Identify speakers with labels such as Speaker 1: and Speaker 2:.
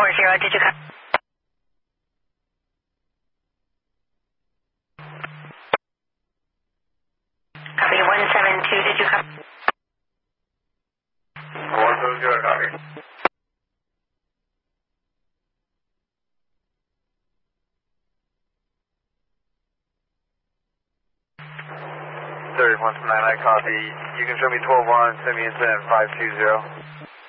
Speaker 1: did you copy? Copy 172, did you copy?
Speaker 2: 170, copy. Thirty 1 9, I copy. You can show me 12-1, send me incident 520.